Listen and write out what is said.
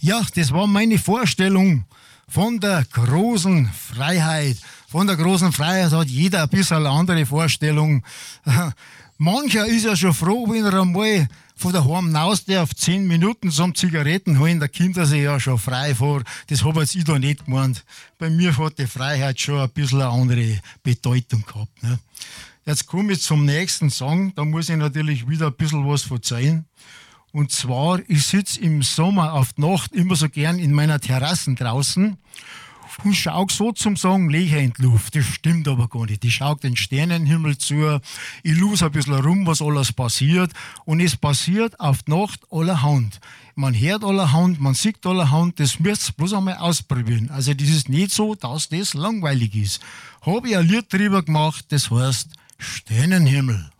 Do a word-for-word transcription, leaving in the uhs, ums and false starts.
Ja, das war meine Vorstellung von der großen Freiheit. Von der großen Freiheit hat jeder ein bisschen eine andere Vorstellung. Mancher ist ja schon froh, wenn er einmal von daheim raus darf, zehn Minuten zum Zigaretten holen, da kommt er sich ja schon frei vor. Das habe jetzt ich da nicht gemeint. Bei mir hat die Freiheit schon ein bisschen eine andere Bedeutung gehabt. Ne? Jetzt komme ich zum nächsten Song, da muss ich natürlich wieder ein bisschen was verzeihen. Und zwar, ich sitze im Sommer auf die Nacht immer so gern in meiner Terrasse draußen und schau so zum Sagen Löcher in die Luft. Das stimmt aber gar nicht. Ich schau den Sternenhimmel zu, ich lose ein bisschen rum, was alles passiert. Und es passiert auf die Nacht allerhand. Man hört allerhand, man sieht allerhand, das müsst ihr bloß einmal ausprobieren. Also das ist nicht so, dass das langweilig ist. Habe ich ein Lied drüber gemacht, das heißt Sternenhimmel.